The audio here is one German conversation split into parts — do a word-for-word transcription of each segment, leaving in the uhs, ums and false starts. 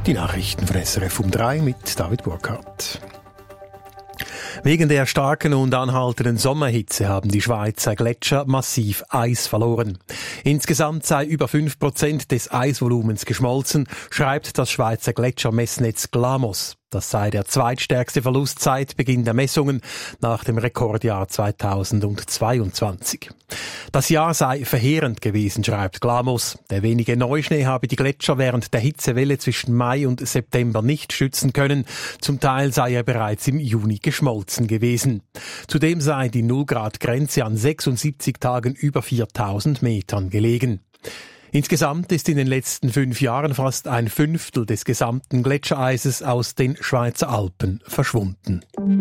Die Nachrichten von S R F um drei mit David Burkhardt. Wegen der starken und anhaltenden Sommerhitze haben die Schweizer Gletscher massiv Eis verloren. Insgesamt sei über fünf Prozent des Eisvolumens geschmolzen, schreibt das Schweizer Gletschermessnetz Glamos. Das sei der zweitstärkste Verlust seit Beginn der Messungen nach dem Rekordjahr zweitausendzweiundzwanzig. Das Jahr sei verheerend gewesen, schreibt Glamos. Der wenige Neuschnee habe die Gletscher während der Hitzewelle zwischen Mai und September nicht schützen können. Zum Teil sei er bereits im Juni geschmolzen gewesen. Zudem sei die Null-Grad-Grenze an sechsundsiebzig Tagen über viertausend Metern gelegen. Insgesamt ist in den letzten fünf Jahren fast ein Fünftel des gesamten Gletschereises aus den Schweizer Alpen verschwunden.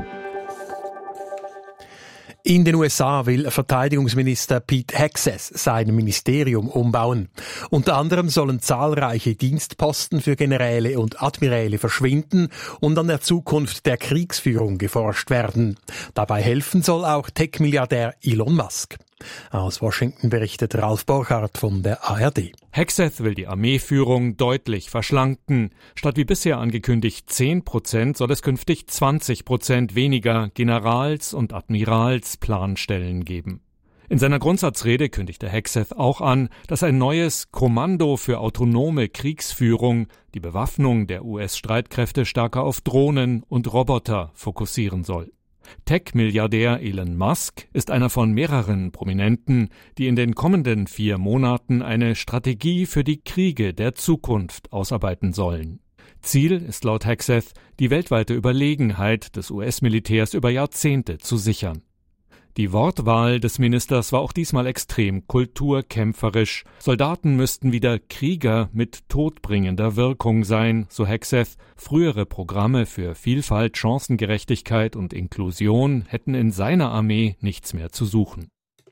In den U S A will Verteidigungsminister Pete Hegseth sein Ministerium umbauen. Unter anderem sollen zahlreiche Dienstposten für Generäle und Admiräle verschwinden und an der Zukunft der Kriegsführung geforscht werden. Dabei helfen soll auch Tech-Milliardär Elon Musk. Aus Washington berichtet Ralf Borchardt von der A R D. Hegseth will die Armeeführung deutlich verschlanken. Statt wie bisher angekündigt zehn Prozent soll es künftig zwanzig Prozent weniger Generals- und Admiralsplanstellen geben. In seiner Grundsatzrede kündigte Hegseth auch an, dass ein neues Kommando für autonome Kriegsführung die Bewaffnung der U S-Streitkräfte stärker auf Drohnen und Roboter fokussieren soll. Tech-Milliardär Elon Musk ist einer von mehreren Prominenten, die in den kommenden vier Monaten eine Strategie für die Kriege der Zukunft ausarbeiten sollen. Ziel ist laut Hegseth, die weltweite Überlegenheit des U S-Militärs über Jahrzehnte zu sichern. Die Wortwahl des Ministers war auch diesmal extrem kulturkämpferisch. Soldaten müssten wieder Krieger mit todbringender Wirkung sein, so Hegseth. Frühere Programme für Vielfalt, Chancengerechtigkeit und Inklusion hätten in seiner Armee nichts mehr zu suchen.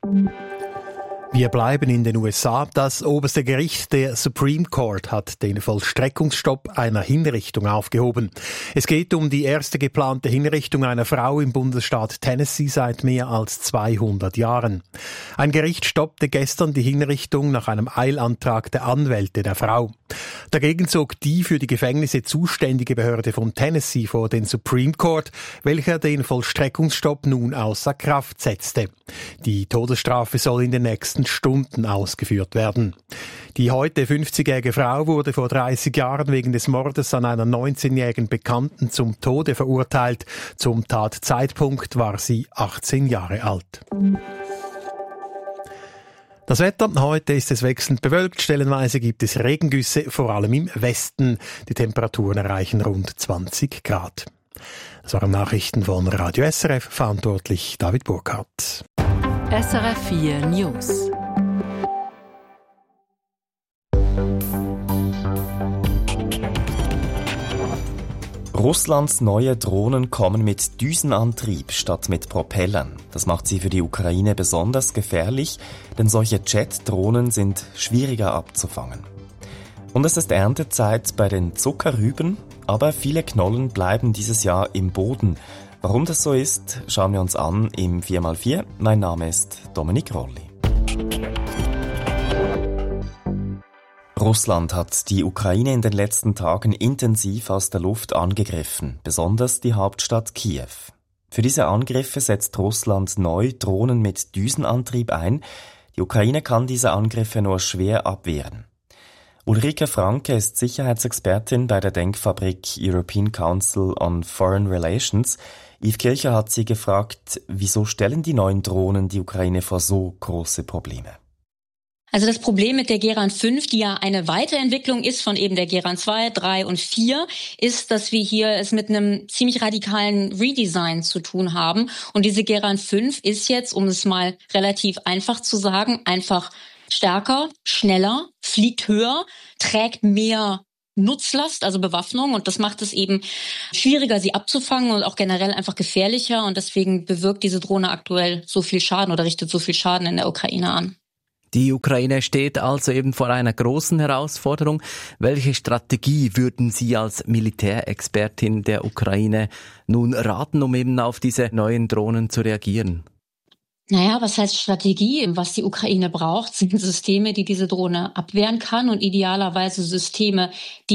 Wir bleiben in den U S A. Das oberste Gericht, der Supreme Court, hat den Vollstreckungsstopp einer Hinrichtung aufgehoben. Es geht um die erste geplante Hinrichtung einer Frau im Bundesstaat Tennessee seit mehr als zweihundert Jahren. Ein Gericht stoppte gestern die Hinrichtung nach einem Eilantrag der Anwälte der Frau. Dagegen zog die für die Gefängnisse zuständige Behörde von Tennessee vor den Supreme Court, welcher den Vollstreckungsstopp nun außer Kraft setzte. Die Todesstrafe soll in den nächsten Stunden ausgeführt werden. Die heute fünfzigjährige Frau wurde vor dreißig Jahren wegen des Mordes an einer neunzehnjährigen Bekannten zum Tode verurteilt. Zum Tatzeitpunkt war sie achtzehn Jahre alt. Das Wetter, heute ist es wechselnd bewölkt, stellenweise gibt es Regengüsse, vor allem im Westen. Die Temperaturen erreichen rund zwanzig Grad. Das waren Nachrichten von Radio S R F, verantwortlich David Burkhardt. S R F vier News. Russlands neue Drohnen kommen mit Düsenantrieb statt mit Propellern. Das macht sie für die Ukraine besonders gefährlich, denn solche Jet-Drohnen sind schwieriger abzufangen. Und es ist Erntezeit bei den Zuckerrüben, aber viele Knollen bleiben dieses Jahr im Boden. Warum das so ist, schauen wir uns an im vier mal vier. Mein Name ist Dominik Rolli. Russland hat die Ukraine in den letzten Tagen intensiv aus der Luft angegriffen, besonders die Hauptstadt Kiew. Für diese Angriffe setzt Russland neu Drohnen mit Düsenantrieb ein. Die Ukraine kann diese Angriffe nur schwer abwehren. Ulrike Franke ist Sicherheitsexpertin bei der Denkfabrik European Council on Foreign Relations. Yves Kircher hat sie gefragt, wieso stellen die neuen Drohnen die Ukraine vor so große Probleme? Also das Problem mit der Geran fünf, die ja eine Weiterentwicklung ist von eben der Geran zwei, drei und vier, ist, dass wir hier es mit einem ziemlich radikalen Redesign zu tun haben. Und diese Geran fünf ist jetzt, um es mal relativ einfach zu sagen, einfach stärker, schneller, fliegt höher, trägt mehr Nutzlast, also Bewaffnung, und das macht es eben schwieriger, sie abzufangen und auch generell einfach gefährlicher. Und deswegen bewirkt diese Drohne aktuell so viel Schaden oder richtet so viel Schaden in der Ukraine an. Die Ukraine steht also eben vor einer großen Herausforderung. Welche Strategie würden Sie als Militärexpertin der Ukraine nun raten, um eben auf diese neuen Drohnen zu reagieren? Naja, was heißt Strategie? Was die Ukraine braucht, sind Systeme, die diese Drohne abwehren kann und idealerweise Systeme, die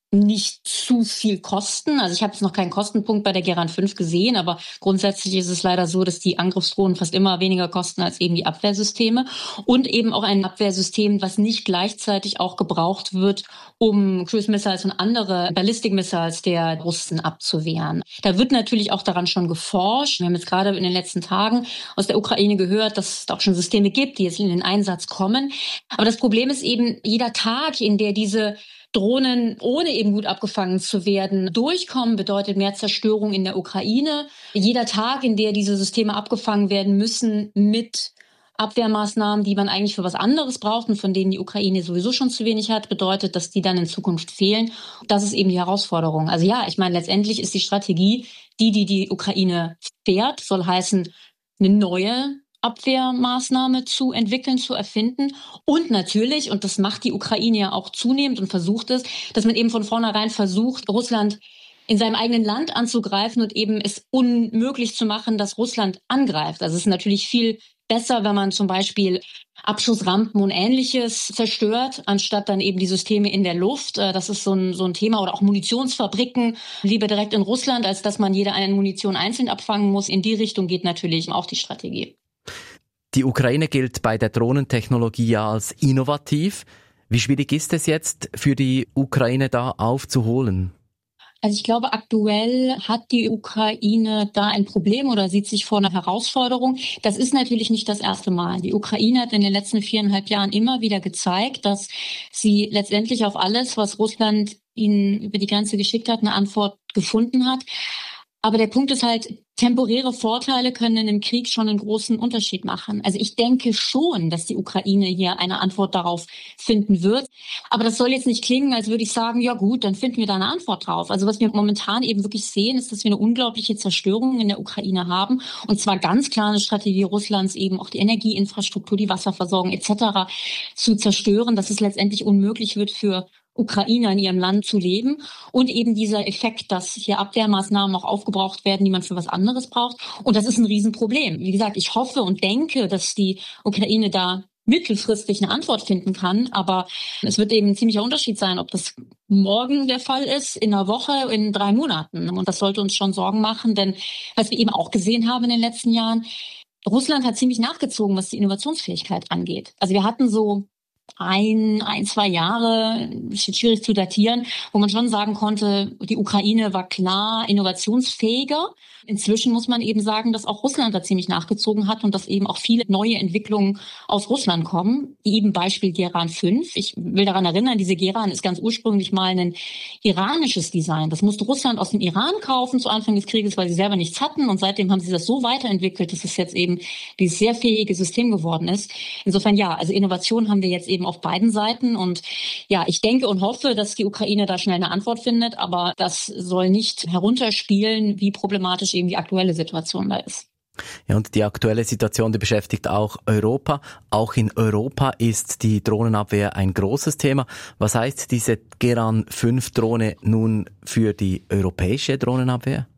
nicht zu viel kosten. Also ich habe jetzt noch keinen Kostenpunkt bei der Geran fünf gesehen, aber grundsätzlich ist es leider so, dass die Angriffsdrohnen fast immer weniger kosten als eben die Abwehrsysteme und eben auch ein Abwehrsystem, was nicht gleichzeitig auch gebraucht wird, um Cruise Missiles und andere Ballistic Missiles der Russen abzuwehren. Da wird natürlich auch daran schon geforscht. Wir haben jetzt gerade in den letzten Tagen aus der Ukraine gehört, dass es auch schon Systeme gibt, die jetzt in den Einsatz kommen. Aber das Problem ist eben, jeder Tag, in der diese Drohnen, ohne eben gut abgefangen zu werden, durchkommen, bedeutet mehr Zerstörung in der Ukraine. Jeder Tag, in der diese Systeme abgefangen werden müssen mit Abwehrmaßnahmen, die man eigentlich für was anderes braucht und von denen die Ukraine sowieso schon zu wenig hat, bedeutet, dass die dann in Zukunft fehlen. Das ist eben die Herausforderung. Also ja, ich meine, letztendlich ist die Strategie, die, die die Ukraine fährt, soll heißen, eine neue Abwehrmaßnahme zu entwickeln, zu erfinden. Und natürlich, und das macht die Ukraine ja auch zunehmend und versucht es, dass man eben von vornherein versucht, Russland in seinem eigenen Land anzugreifen und eben es unmöglich zu machen, dass Russland angreift. Also es ist natürlich viel besser, wenn man zum Beispiel Abschussrampen und Ähnliches zerstört, anstatt dann eben die Systeme in der Luft. Das ist so ein, so ein Thema. Oder auch Munitionsfabriken, lieber direkt in Russland, als dass man jede eine Munition einzeln abfangen muss. In die Richtung geht natürlich auch die Strategie. Die Ukraine gilt bei der Drohnentechnologie ja als innovativ. Wie schwierig ist es jetzt für die Ukraine da aufzuholen? Also ich glaube, aktuell hat die Ukraine da ein Problem oder sieht sich vor einer Herausforderung. Das ist natürlich nicht das erste Mal. Die Ukraine hat in den letzten viereinhalb Jahren immer wieder gezeigt, dass sie letztendlich auf alles, was Russland ihnen über die Grenze geschickt hat, eine Antwort gefunden hat. Aber der Punkt ist halt, temporäre Vorteile können in einem Krieg schon einen großen Unterschied machen. Also ich denke schon, dass die Ukraine hier eine Antwort darauf finden wird. Aber das soll jetzt nicht klingen, als würde ich sagen, ja gut, dann finden wir da eine Antwort drauf. Also was wir momentan eben wirklich sehen, ist, dass wir eine unglaubliche Zerstörung in der Ukraine haben. Und zwar ganz klar eine Strategie Russlands, eben auch die Energieinfrastruktur, die Wasserversorgung et cetera zu zerstören, dass es letztendlich unmöglich wird für Ukrainer in ihrem Land zu leben und eben dieser Effekt, dass hier Abwehrmaßnahmen auch aufgebraucht werden, die man für was anderes braucht. Und das ist ein Riesenproblem. Wie gesagt, ich hoffe und denke, dass die Ukraine da mittelfristig eine Antwort finden kann. Aber es wird eben ein ziemlicher Unterschied sein, ob das morgen der Fall ist, in einer Woche, in drei Monaten. Und das sollte uns schon Sorgen machen, denn was wir eben auch gesehen haben in den letzten Jahren, Russland hat ziemlich nachgezogen, was die Innovationsfähigkeit angeht. Also wir hatten so ein, ein, zwei Jahre, ist jetzt schwierig zu datieren, wo man schon sagen konnte, die Ukraine war klar innovationsfähiger. Inzwischen muss man eben sagen, dass auch Russland da ziemlich nachgezogen hat und dass eben auch viele neue Entwicklungen aus Russland kommen. Eben Beispiel Geran fünf. Ich will daran erinnern, diese Geran ist ganz ursprünglich mal ein iranisches Design. Das musste Russland aus dem Iran kaufen zu Anfang des Krieges, weil sie selber nichts hatten. Und seitdem haben sie das so weiterentwickelt, dass es jetzt eben dieses sehr fähige System geworden ist. Insofern ja, also Innovation haben wir jetzt eben auf beiden Seiten. Und ja, ich denke und hoffe, dass die Ukraine da schnell eine Antwort findet. Aber das soll nicht herunterspielen, wie problematisch eben die aktuelle Situation da ist. Ja, und die aktuelle Situation, die beschäftigt auch Europa. Auch in Europa ist die Drohnenabwehr ein großes Thema. Was heißt diese Geran fünf Drohne nun für die europäische Drohnenabwehr?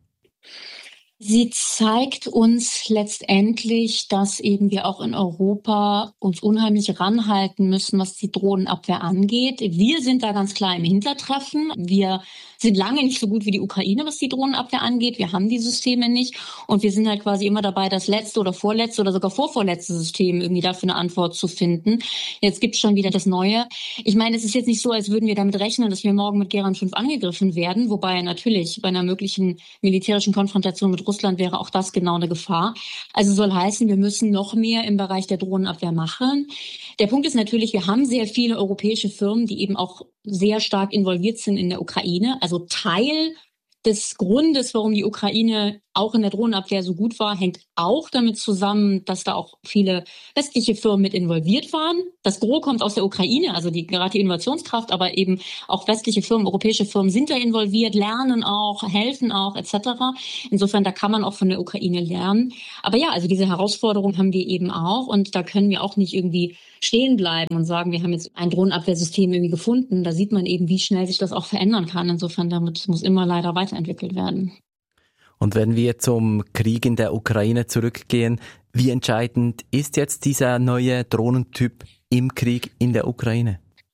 Sie zeigt uns letztendlich, dass eben wir auch in Europa uns unheimlich ranhalten müssen, was die Drohnenabwehr angeht. Wir sind da ganz klar im Hintertreffen. Wir sind lange nicht so gut wie die Ukraine, was die Drohnenabwehr angeht. Wir haben die Systeme nicht. Und wir sind halt quasi immer dabei, das letzte oder vorletzte oder sogar vorvorletzte System irgendwie dafür eine Antwort zu finden. Jetzt gibt's schon wieder das Neue. Ich meine, es ist jetzt nicht so, als würden wir damit rechnen, dass wir morgen mit Geran fünf angegriffen werden. Wobei natürlich bei einer möglichen militärischen Konfrontation mit Russland wäre auch das genau eine Gefahr. Also soll heißen, wir müssen noch mehr im Bereich der Drohnenabwehr machen. Der Punkt ist natürlich, wir haben sehr viele europäische Firmen, die eben auch sehr stark involviert sind in der Ukraine. Also Teil des Grundes, warum die Ukraine auch in der Drohnenabwehr so gut war, hängt auch damit zusammen, dass da auch viele westliche Firmen mit involviert waren. Das Gros kommt aus der Ukraine, also die, gerade die Innovationskraft, aber eben auch westliche Firmen, europäische Firmen sind da involviert, lernen auch, helfen auch et cetera. Insofern, da kann man auch von der Ukraine lernen. Aber ja, also diese Herausforderung haben wir eben auch und da können wir auch nicht irgendwie stehen bleiben und sagen, wir haben jetzt ein Drohnenabwehrsystem irgendwie gefunden. Da sieht man eben, wie schnell sich das auch verändern kann. Insofern, damit muss immer leider weiterentwickelt werden. Und wenn wir zum Krieg in der Ukraine zurückgehen, wie entscheidend ist jetzt dieser neue Drohnentyp im Krieg in der Ukraine?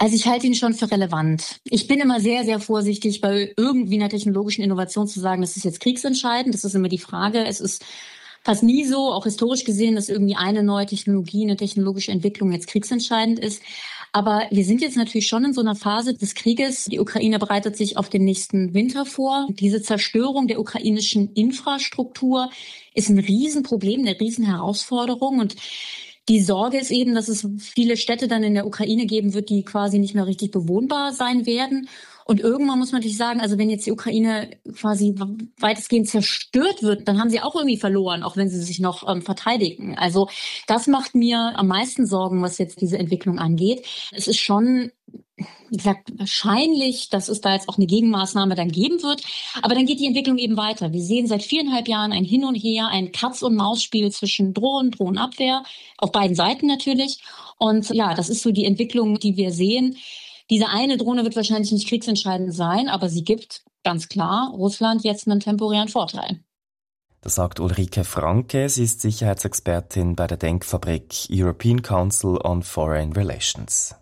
Also ich halte ihn schon für relevant. Ich bin immer sehr, sehr vorsichtig, bei irgendwie einer technologischen Innovation zu sagen, das ist jetzt kriegsentscheidend. Das ist immer die Frage. Es ist fast nie so, auch historisch gesehen, dass irgendwie eine neue Technologie, eine technologische Entwicklung jetzt kriegsentscheidend ist. Aber wir sind jetzt natürlich schon in so einer Phase des Krieges. Die Ukraine bereitet sich auf den nächsten Winter vor. Diese Zerstörung der ukrainischen Infrastruktur ist ein Riesenproblem, eine Riesenherausforderung. Und die Sorge ist eben, dass es viele Städte dann in der Ukraine geben wird, die quasi nicht mehr richtig bewohnbar sein werden. Und irgendwann muss man natürlich sagen, also wenn jetzt die Ukraine quasi weitestgehend zerstört wird, dann haben sie auch irgendwie verloren, auch wenn sie sich noch ähm, verteidigen. Also das macht mir am meisten Sorgen, was jetzt diese Entwicklung angeht. Es ist schon, wie gesagt, wahrscheinlich, dass es da jetzt auch eine Gegenmaßnahme dann geben wird. Aber dann geht die Entwicklung eben weiter. Wir sehen seit viereinhalb Jahren ein Hin und Her, ein Katz-und-Maus-Spiel zwischen Drohnen, Drohnenabwehr, auf beiden Seiten natürlich. Und ja, das ist so die Entwicklung, die wir sehen. Diese eine Drohne wird wahrscheinlich nicht kriegsentscheidend sein, aber sie gibt ganz klar Russland jetzt einen temporären Vorteil. Das sagt Ulrike Franke. Sie ist Sicherheitsexpertin bei der Denkfabrik European Council on Foreign Relations.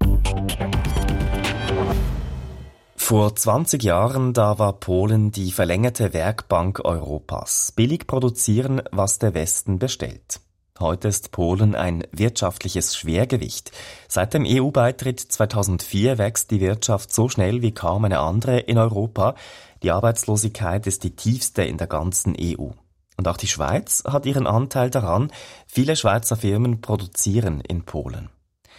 Vor zwanzig Jahren, da war Polen die verlängerte Werkbank Europas. Billig produzieren, was der Westen bestellt. Heute ist Polen ein wirtschaftliches Schwergewicht. Seit dem E U-Beitritt zweitausendvier wächst die Wirtschaft so schnell wie kaum eine andere in Europa. Die Arbeitslosigkeit ist die tiefste in der ganzen E U. Und auch die Schweiz hat ihren Anteil daran. Viele Schweizer Firmen produzieren in Polen.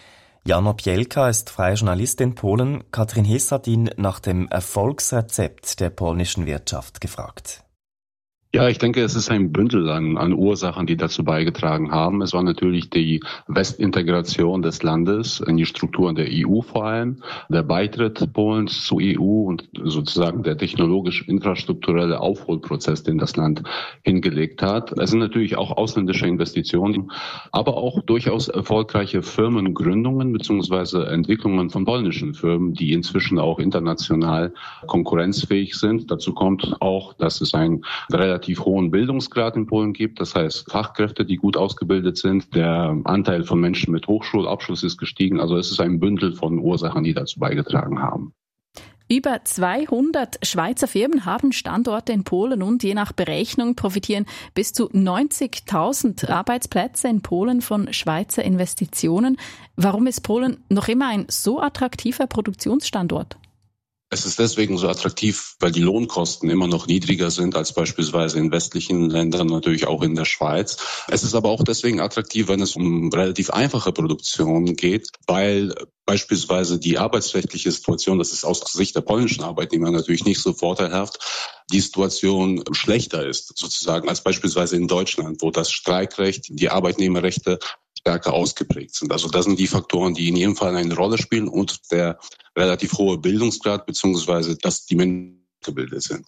Jano Pielka ist freie Journalist in Polen. Katrin Hiss hat ihn nach dem Erfolgsrezept der polnischen Wirtschaft gefragt. Ja, ich denke, es ist ein Bündel an, an Ursachen, die dazu beigetragen haben. Es war natürlich die Westintegration des Landes in die Strukturen der E U vor allem, der Beitritt Polens zur E U und sozusagen der technologisch-infrastrukturelle Aufholprozess, den das Land hingelegt hat. Es sind natürlich auch ausländische Investitionen, aber auch durchaus erfolgreiche Firmengründungen bzw. Entwicklungen von polnischen Firmen, die inzwischen auch international konkurrenzfähig sind. Dazu kommt auch, dass es ein relativ hohen Bildungsgrad in Polen gibt. Das heißt, Fachkräfte, die gut ausgebildet sind. Der Anteil von Menschen mit Hochschulabschluss ist gestiegen. Also es ist ein Bündel von Ursachen, die dazu beigetragen haben. Über zweihundert Schweizer Firmen haben Standorte in Polen und je nach Berechnung profitieren bis zu neunzigtausend Arbeitsplätze in Polen von Schweizer Investitionen. Warum ist Polen noch immer ein so attraktiver Produktionsstandort? Es ist deswegen so attraktiv, weil die Lohnkosten immer noch niedriger sind als beispielsweise in westlichen Ländern, natürlich auch in der Schweiz. Es ist aber auch deswegen attraktiv, wenn es um relativ einfache Produktion geht, weil beispielsweise die arbeitsrechtliche Situation, das ist aus Sicht der polnischen Arbeitnehmer natürlich nicht so vorteilhaft, die Situation schlechter ist sozusagen als beispielsweise in Deutschland, wo das Streikrecht, die Arbeitnehmerrechte stärker ausgeprägt sind. Also das sind die Faktoren, die in jedem Fall eine Rolle spielen und der relativ hohe Bildungsgrad beziehungsweise dass die Menschen gebildet sind.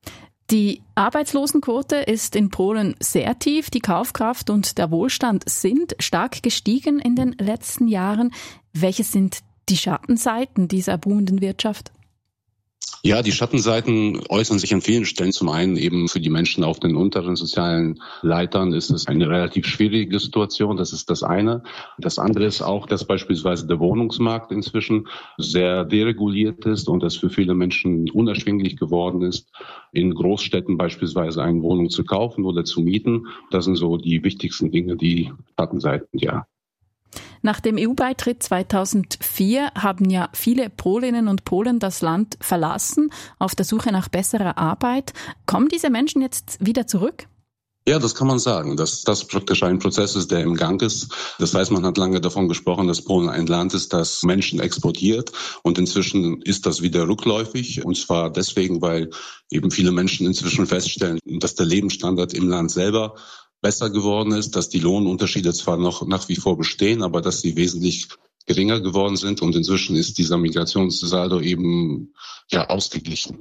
Die Arbeitslosenquote ist in Polen sehr tief. Die Kaufkraft und der Wohlstand sind stark gestiegen in den letzten Jahren. Welche sind die Schattenseiten dieser boomenden Wirtschaft? Ja, die Schattenseiten äußern sich an vielen Stellen. Zum einen eben für die Menschen auf den unteren sozialen Leitern ist es eine relativ schwierige Situation. Das ist das eine. Das andere ist auch, dass beispielsweise der Wohnungsmarkt inzwischen sehr dereguliert ist und es für viele Menschen unerschwinglich geworden ist, in Großstädten beispielsweise eine Wohnung zu kaufen oder zu mieten. Das sind so die wichtigsten Dinge, die Schattenseiten, ja. Nach dem E U-Beitritt zweitausendvier haben ja viele Polinnen und Polen das Land verlassen, auf der Suche nach besserer Arbeit. Kommen diese Menschen jetzt wieder zurück? Ja, das kann man sagen, dass das praktisch ein Prozess ist, der im Gang ist. Das heißt, man hat lange davon gesprochen, dass Polen ein Land ist, das Menschen exportiert. Und inzwischen ist das wieder rückläufig. Und zwar deswegen, weil eben viele Menschen inzwischen feststellen, dass der Lebensstandard im Land selber besser geworden ist, dass die Lohnunterschiede zwar noch nach wie vor bestehen, aber dass sie wesentlich geringer geworden sind und inzwischen ist dieser Migrationssaldo eben ja ausgeglichen.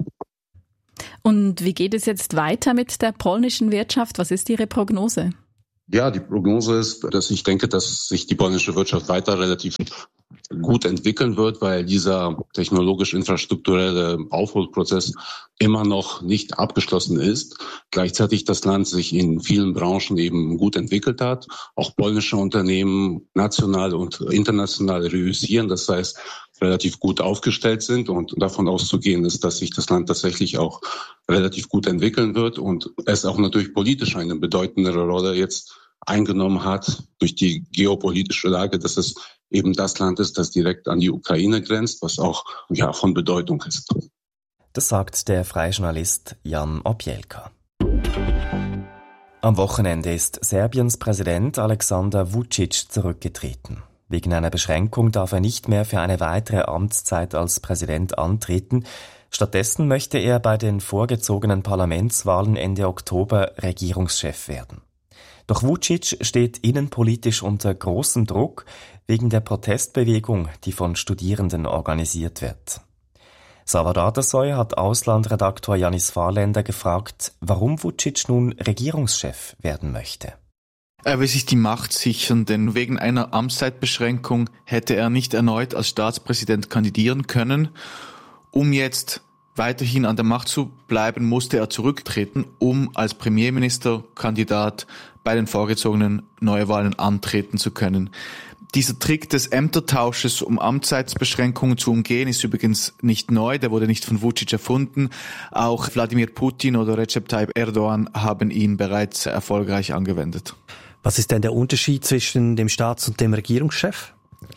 Und wie geht es jetzt weiter mit der polnischen Wirtschaft? Was ist Ihre Prognose? Ja, die Prognose ist, dass ich denke, dass sich die polnische Wirtschaft weiter relativ gut entwickeln wird, weil dieser technologisch-infrastrukturelle Aufholprozess immer noch nicht abgeschlossen ist. Gleichzeitig das Land sich in vielen Branchen eben gut entwickelt hat. Auch polnische Unternehmen national und international reüssieren, das heißt relativ gut aufgestellt sind und davon auszugehen ist, dass sich das Land tatsächlich auch relativ gut entwickeln wird und es auch natürlich politisch eine bedeutendere Rolle jetzt eingenommen hat durch die geopolitische Lage, dass es eben das Land ist, das direkt an die Ukraine grenzt, was auch ja von Bedeutung ist. Das sagt der freie Journalist Jan Opielka. Am Wochenende ist Serbiens Präsident Aleksandar Vučić zurückgetreten. Wegen einer Beschränkung darf er nicht mehr für eine weitere Amtszeit als Präsident antreten. Stattdessen möchte er bei den vorgezogenen Parlamentswahlen Ende Oktober Regierungschef werden. Doch Vučić steht innenpolitisch unter großem Druck wegen der Protestbewegung, die von Studierenden organisiert wird. Sava Datasoy hat Auslandredaktor Janis Fahrländer gefragt, warum Vučić nun Regierungschef werden möchte. Er will sich die Macht sichern, denn wegen einer Amtszeitbeschränkung hätte er nicht erneut als Staatspräsident kandidieren können. Um jetzt weiterhin an der Macht zu bleiben, musste er zurücktreten, um als Premierministerkandidat bei den vorgezogenen Neuwahlen antreten zu können. Dieser Trick des Ämtertausches, um Amtszeitbeschränkungen zu umgehen, ist übrigens nicht neu, der wurde nicht von Vučić erfunden. Auch Wladimir Putin oder Recep Tayyip Erdogan haben ihn bereits erfolgreich angewendet. Was ist denn der Unterschied zwischen dem Staats- und dem Regierungschef?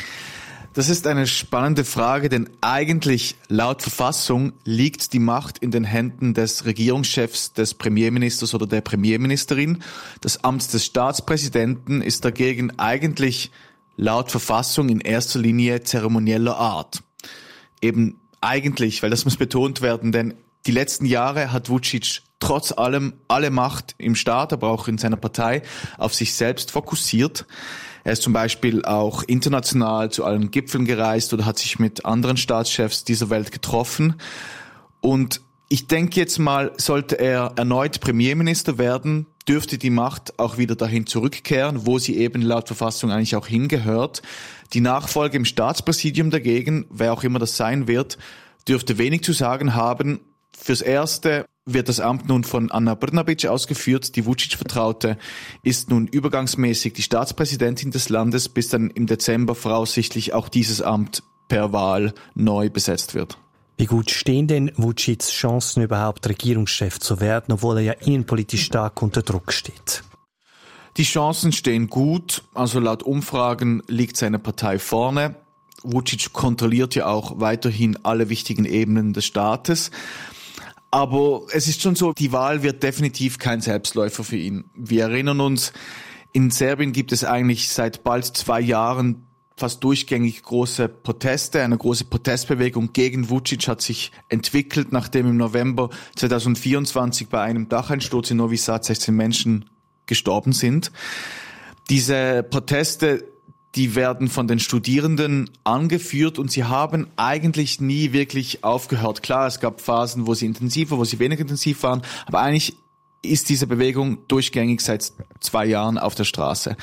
Das ist eine spannende Frage, denn eigentlich laut Verfassung liegt die Macht in den Händen des Regierungschefs, des Premierministers oder der Premierministerin. Das Amt des Staatspräsidenten ist dagegen eigentlich laut Verfassung in erster Linie zeremonieller Art. Eben eigentlich, weil das muss betont werden, denn die letzten Jahre hat Vučić trotz allem alle Macht im Staat, aber auch in seiner Partei auf sich selbst fokussiert. Er ist zum Beispiel auch international zu allen Gipfeln gereist oder hat sich mit anderen Staatschefs dieser Welt getroffen. Und ich denke jetzt mal, sollte er erneut Premierminister werden, dürfte die Macht auch wieder dahin zurückkehren, wo sie eben laut Verfassung eigentlich auch hingehört. Die Nachfolge im Staatspräsidium dagegen, wer auch immer das sein wird, dürfte wenig zu sagen haben. Fürs Erste wird das Amt nun von Ana Brnabić ausgeführt. Die Vučić-Vertraute ist nun übergangsmäßig die Staatspräsidentin des Landes, bis dann im Dezember voraussichtlich auch dieses Amt per Wahl neu besetzt wird. Wie gut stehen denn Vučićs Chancen, überhaupt Regierungschef zu werden, obwohl er ja innenpolitisch stark unter Druck steht? Die Chancen stehen gut. Also laut Umfragen liegt seine Partei vorne. Vučić kontrolliert ja auch weiterhin alle wichtigen Ebenen des Staates. Aber es ist schon so, die Wahl wird definitiv kein Selbstläufer für ihn. Wir erinnern uns, in Serbien gibt es eigentlich seit bald zwei Jahren fast durchgängig große Proteste. Eine große Protestbewegung gegen Vučić hat sich entwickelt, nachdem im November zweitausendvierundzwanzig bei einem Dacheinsturz in Novi Sad sechzehn Menschen gestorben sind. Diese Proteste, die werden von den Studierenden angeführt und sie haben eigentlich nie wirklich aufgehört. Klar, es gab Phasen, wo sie intensiver, wo sie weniger intensiv waren, aber eigentlich ist diese Bewegung durchgängig seit zwei Jahren auf der Straße.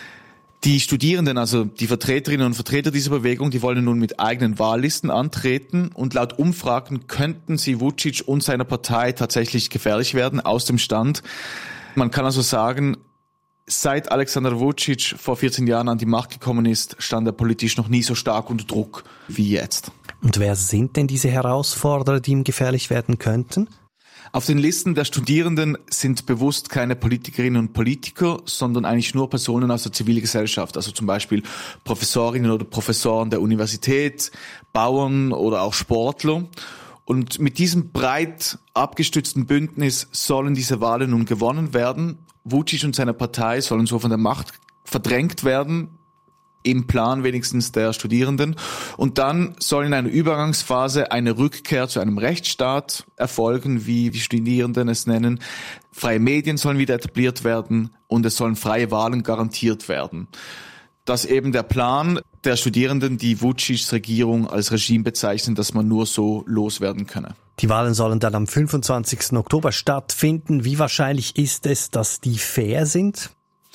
Die Studierenden, also die Vertreterinnen und Vertreter dieser Bewegung, die wollen nun mit eigenen Wahllisten antreten und laut Umfragen könnten sie Vučić und seiner Partei tatsächlich gefährlich werden aus dem Stand. Man kann also sagen, seit Aleksandar Vučić vor vierzehn Jahren an die Macht gekommen ist, stand er politisch noch nie so stark unter Druck wie jetzt. Und wer sind denn diese Herausforderer, die ihm gefährlich werden könnten? Auf den Listen der Studierenden sind bewusst keine Politikerinnen und Politiker, sondern eigentlich nur Personen aus der Zivilgesellschaft, also zum Beispiel Professorinnen oder Professoren der Universität, Bauern oder auch Sportler. Und mit diesem breit abgestützten Bündnis sollen diese Wahlen nun gewonnen werden. Vučić und seine Partei sollen so von der Macht verdrängt werden, im Plan wenigstens der Studierenden. Und dann soll in einer Übergangsphase eine Rückkehr zu einem Rechtsstaat erfolgen, wie die Studierenden es nennen. Freie Medien sollen wieder etabliert werden und es sollen freie Wahlen garantiert werden. Das ist eben der Plan der Studierenden, die Vučićs Regierung als Regime bezeichnen, dass man nur so loswerden könne. Die Wahlen sollen dann am fünfundzwanzigsten Oktober stattfinden. Wie wahrscheinlich ist es, dass die fair sind?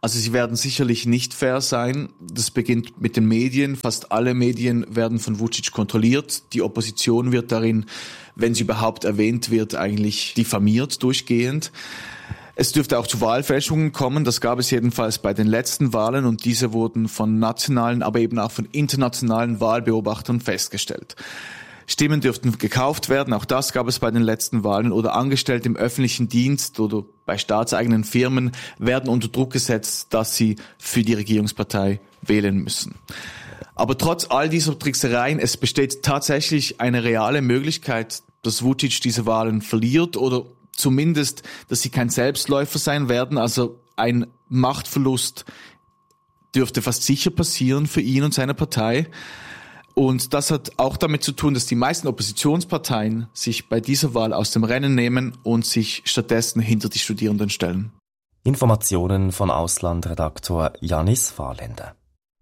Also sie werden sicherlich nicht fair sein. Das beginnt mit den Medien. Fast alle Medien werden von Vučić kontrolliert. Die Opposition wird darin, wenn sie überhaupt erwähnt wird, eigentlich diffamiert durchgehend. Es dürfte auch zu Wahlfälschungen kommen. Das gab es jedenfalls bei den letzten Wahlen und diese wurden von nationalen, aber eben auch von internationalen Wahlbeobachtern festgestellt. Stimmen dürften gekauft werden, auch das gab es bei den letzten Wahlen, oder Angestellte im öffentlichen Dienst oder bei staatseigenen Firmen werden unter Druck gesetzt, dass sie für die Regierungspartei wählen müssen. Aber trotz all dieser Tricksereien, es besteht tatsächlich eine reale Möglichkeit, dass Vučić diese Wahlen verliert oder zumindest, dass sie kein Selbstläufer sein werden. Also ein Machtverlust dürfte fast sicher passieren für ihn und seine Partei. Und das hat auch damit zu tun, dass die meisten Oppositionsparteien sich bei dieser Wahl aus dem Rennen nehmen und sich stattdessen hinter die Studierenden stellen. Informationen von Auslandredaktor Janis Fahrländer.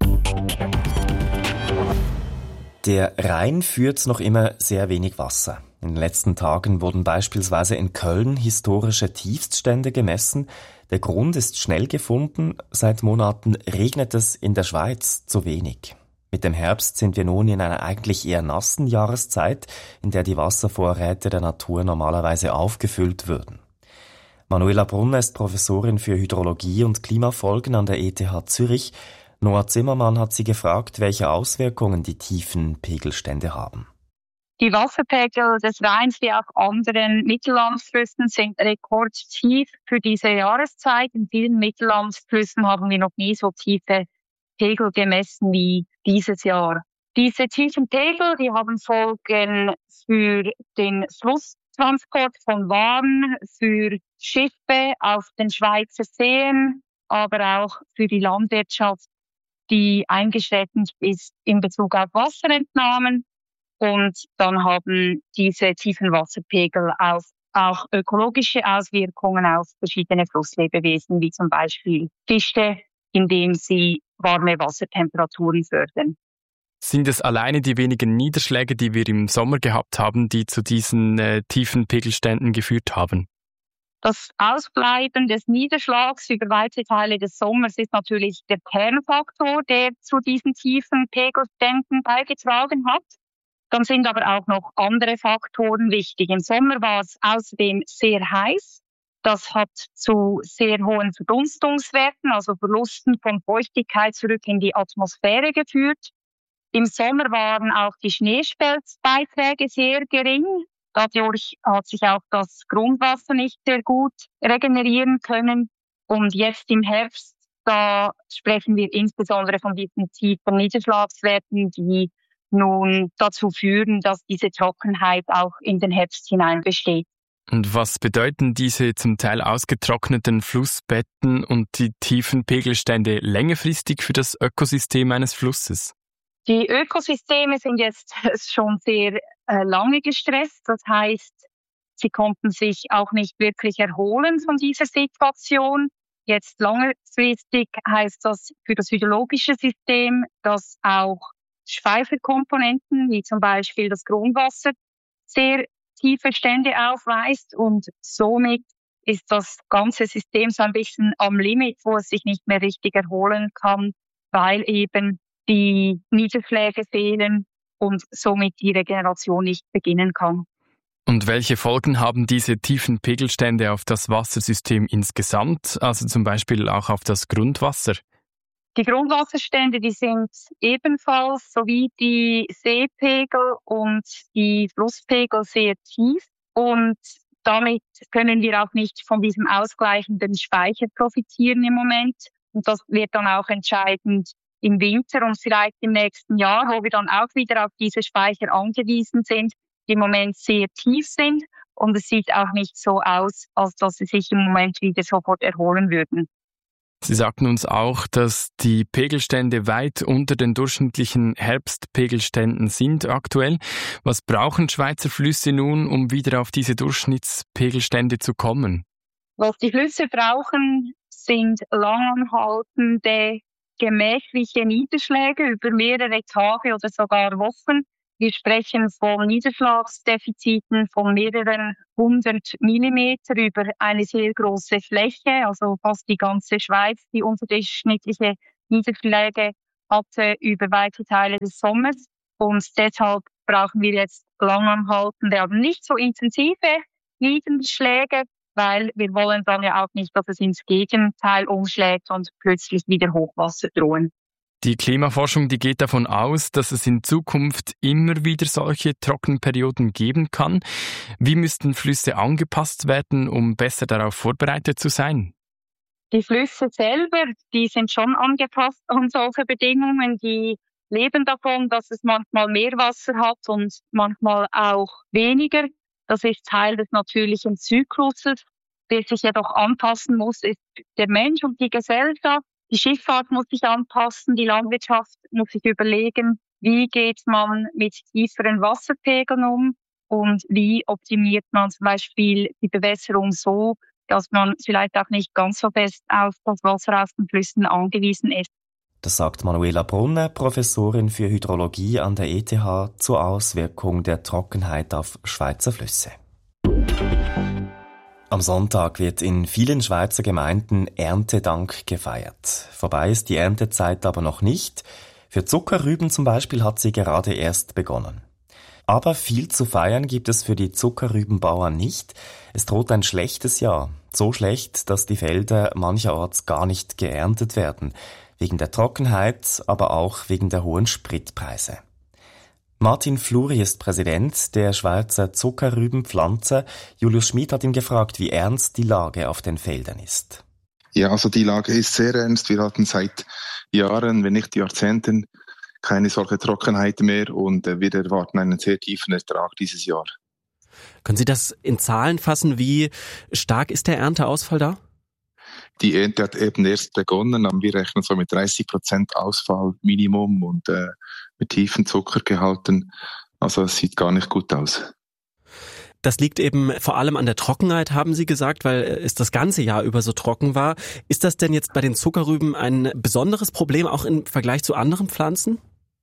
Der Rhein führt noch immer sehr wenig Wasser. In den letzten Tagen wurden beispielsweise in Köln historische Tiefststände gemessen. Der Grund ist schnell gefunden. Seit Monaten regnet es in der Schweiz zu wenig. Mit dem Herbst sind wir nun in einer eigentlich eher nassen Jahreszeit, in der die Wasservorräte der Natur normalerweise aufgefüllt würden. Manuela Brunner ist Professorin für Hydrologie und Klimafolgen an der E T H Zürich. Noah Zimmermann hat sie gefragt, welche Auswirkungen die tiefen Pegelstände haben. Die Wasserpegel des Rheins wie auch anderen Mittellandflüssen sind rekordtief für diese Jahreszeit. In vielen Mittellandflüssen haben wir noch nie so tiefe Pegel gemessen wie dieses Jahr. Diese tiefen Pegel, die haben Folgen für den Flusstransport von Waren, für Schiffe auf den Schweizer Seen, aber auch für die Landwirtschaft, die eingeschränkt ist in Bezug auf Wasserentnahmen. Und dann haben diese tiefen Wasserpegel auch, auch ökologische Auswirkungen auf verschiedene Flusslebewesen, wie zum Beispiel Fische, indem sie warme Wassertemperaturen fördern. Sind es alleine die wenigen Niederschläge, die wir im Sommer gehabt haben, die zu diesen äh, tiefen Pegelständen geführt haben? Das Ausbleiben des Niederschlags über weite Teile des Sommers ist natürlich der Kernfaktor, der zu diesen tiefen Pegelständen beigetragen hat. Dann sind aber auch noch andere Faktoren wichtig. Im Sommer war es außerdem sehr heiß. Das hat zu sehr hohen Verdunstungswerten, also Verlusten von Feuchtigkeit zurück in die Atmosphäre geführt. Im Sommer waren auch die Schneeschmelzbeiträge sehr gering. Dadurch hat sich auch das Grundwasser nicht sehr gut regenerieren können. Und jetzt im Herbst, da sprechen wir insbesondere von diesen tiefen Niederschlagswerten, die nun dazu führen, dass diese Trockenheit auch in den Herbst hinein besteht. Und was bedeuten diese zum Teil ausgetrockneten Flussbetten und die tiefen Pegelstände längerfristig für das Ökosystem eines Flusses? Die Ökosysteme sind jetzt schon sehr äh, lange gestresst. Das heißt, sie konnten sich auch nicht wirklich erholen von dieser Situation. Jetzt langfristig heißt das für das hydrologische System, dass auch Speicherkomponenten, wie zum Beispiel das Grundwasser, sehr tiefe Stände aufweist und somit ist das ganze System so ein bisschen am Limit, wo es sich nicht mehr richtig erholen kann, weil eben die Niederschläge fehlen und somit die Regeneration nicht beginnen kann. Und welche Folgen haben diese tiefen Pegelstände auf das Wassersystem insgesamt, also zum Beispiel auch auf das Grundwasser? Die Grundwasserstände, die sind ebenfalls sowie die Seepegel und die Flusspegel sehr tief und damit können wir auch nicht von diesem ausgleichenden Speicher profitieren im Moment. Und das wird dann auch entscheidend im Winter und vielleicht im nächsten Jahr, wo wir dann auch wieder auf diese Speicher angewiesen sind, die im Moment sehr tief sind und es sieht auch nicht so aus, als dass sie sich im Moment wieder sofort erholen würden. Sie sagten uns auch, dass die Pegelstände weit unter den durchschnittlichen Herbstpegelständen sind aktuell. Was brauchen Schweizer Flüsse nun, um wieder auf diese Durchschnittspegelstände zu kommen? Was die Flüsse brauchen, sind langanhaltende, gemächliche Niederschläge über mehrere Tage oder sogar Wochen. Wir sprechen von Niederschlagsdefiziten von mehreren hundert Millimeter über eine sehr große Fläche, also fast die ganze Schweiz, die unterdurchschnittliche Niederschläge hatte über weite Teile des Sommers. Und deshalb brauchen wir jetzt langanhaltende, aber nicht so intensive Niederschläge, weil wir wollen dann ja auch nicht, dass es ins Gegenteil umschlägt und plötzlich wieder Hochwasser drohen. Die Klimaforschung, die geht davon aus, dass es in Zukunft immer wieder solche Trockenperioden geben kann. Wie müssten Flüsse angepasst werden, um besser darauf vorbereitet zu sein? Die Flüsse selber, die sind schon angepasst an solche Bedingungen. Die leben davon, dass es manchmal mehr Wasser hat und manchmal auch weniger. Das ist Teil des natürlichen Zykluses. Der sich jedoch anpassen muss, ist der Mensch und die Gesellschaft. Die Schifffahrt muss sich anpassen, die Landwirtschaft muss sich überlegen, wie geht man mit tieferen Wasserpegeln um und wie optimiert man zum Beispiel die Bewässerung so, dass man vielleicht auch nicht ganz so fest auf das Wasser aus den Flüssen angewiesen ist. Das sagt Manuela Brunner, Professorin für Hydrologie an der E T H, zur Auswirkung der Trockenheit auf Schweizer Flüsse. Am Sonntag wird in vielen Schweizer Gemeinden Erntedank gefeiert. Vorbei ist die Erntezeit aber noch nicht. Für Zuckerrüben zum Beispiel hat sie gerade erst begonnen. Aber viel zu feiern gibt es für die Zuckerrübenbauern nicht. Es droht ein schlechtes Jahr. So schlecht, dass die Felder mancherorts gar nicht geerntet werden. Wegen der Trockenheit, aber auch wegen der hohen Spritpreise. Martin Fluri ist Präsident der Schweizer Zuckerrübenpflanzer. Julius Schmid hat ihn gefragt, wie ernst die Lage auf den Feldern ist. Ja, also die Lage ist sehr ernst. Wir hatten seit Jahren, wenn nicht Jahrzehnten, keine solche Trockenheit mehr und wir erwarten einen sehr tiefen Ertrag dieses Jahr. Können Sie das in Zahlen fassen? Wie stark ist der Ernteausfall da? Die Ernte hat eben erst begonnen, aber wir rechnen so mit dreißig Prozent Ausfall Minimum und äh, mit tiefen Zuckergehalten. Also es sieht gar nicht gut aus. Das liegt eben vor allem an der Trockenheit, haben Sie gesagt, weil es das ganze Jahr über so trocken war. Ist das denn jetzt bei den Zuckerrüben ein besonderes Problem, auch im Vergleich zu anderen Pflanzen?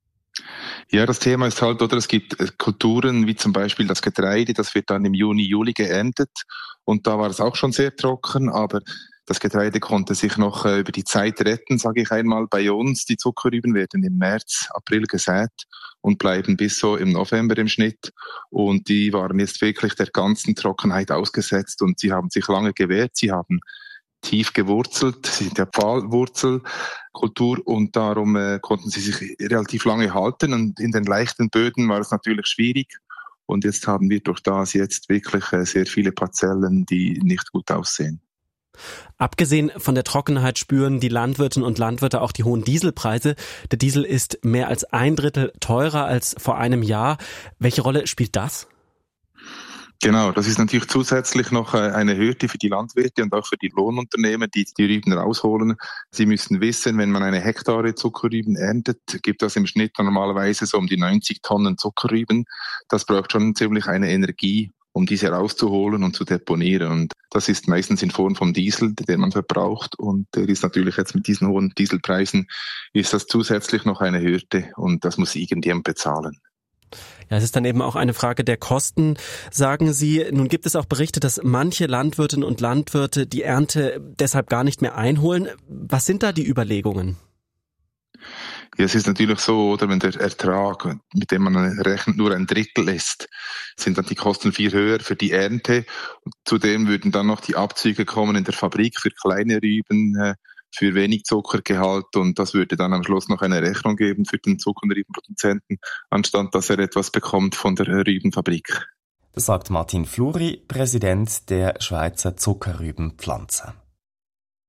Ja, das Thema ist halt, oder es gibt Kulturen wie zum Beispiel das Getreide, das wird dann im Juni, Juli geerntet und da war es auch schon sehr trocken, aber das Getreide konnte sich noch äh, über die Zeit retten, sage ich einmal. Bei uns, die Zuckerrüben werden im März, April gesät und bleiben bis so im November im Schnitt. Und die waren jetzt wirklich der ganzen Trockenheit ausgesetzt und sie haben sich lange gewehrt. Sie haben tief gewurzelt, sie sind ja Pfahlwurzelkultur und darum äh, konnten sie sich relativ lange halten. Und in den leichten Böden war es natürlich schwierig. Und jetzt haben wir durch das jetzt wirklich äh, sehr viele Parzellen, die nicht gut aussehen. Abgesehen von der Trockenheit spüren die Landwirtinnen und Landwirte auch die hohen Dieselpreise. Der Diesel ist mehr als ein Drittel teurer als vor einem Jahr. Welche Rolle spielt das? Genau, das ist natürlich zusätzlich noch eine Hürde für die Landwirte und auch für die Lohnunternehmen, die die Rüben rausholen. Sie müssen wissen, wenn man eine Hektare Zuckerrüben erntet, gibt das im Schnitt normalerweise so um die neunzig Tonnen Zuckerrüben. Das braucht schon ziemlich eine Energie, um diese rauszuholen und zu deponieren. Und das ist meistens in Form von Diesel, den man verbraucht. Und der ist natürlich jetzt mit diesen hohen Dieselpreisen, ist das zusätzlich noch eine Hürde und das muss irgendjemand bezahlen. Ja, es ist dann eben auch eine Frage der Kosten, sagen Sie. Nun gibt es auch Berichte, dass manche Landwirtinnen und Landwirte die Ernte deshalb gar nicht mehr einholen. Was sind da die Überlegungen? Ja, es ist natürlich so, oder wenn der Ertrag, mit dem man rechnet, nur ein Drittel ist, sind dann die Kosten viel höher für die Ernte. Und zudem würden dann noch die Abzüge kommen in der Fabrik für kleine Rüben, für wenig Zuckergehalt und das würde dann am Schluss noch eine Rechnung geben für den Zucker- und Rübenproduzenten, anstatt dass er etwas bekommt von der Rübenfabrik. Das sagt Martin Fluri, Präsident der Schweizer Zuckerrübenpflanzer.